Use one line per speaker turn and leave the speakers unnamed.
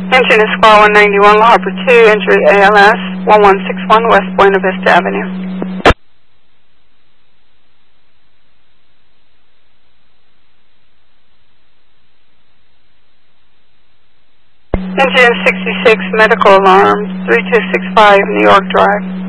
Engine is Squall 191, La Harper 2, injury ALS 1161 West Buena Vista Avenue. Engine 66, medical alarm 3265 New York Drive.